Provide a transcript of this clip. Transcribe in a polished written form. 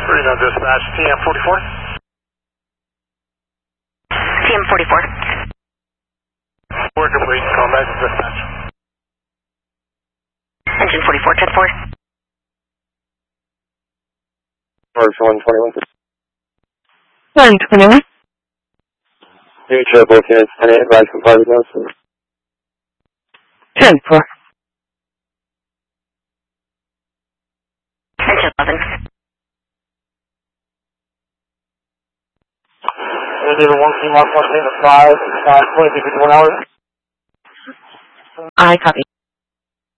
Reno dispatch, TM44. TM44. We're complete, call back to dispatch. Engine 44, 10-4. March 121. 121. New triple units, 10 advice from Party Nelson. 10-4. Engine 11. Indian 1 Mark 1 5, 20 to 1 hour. I copy.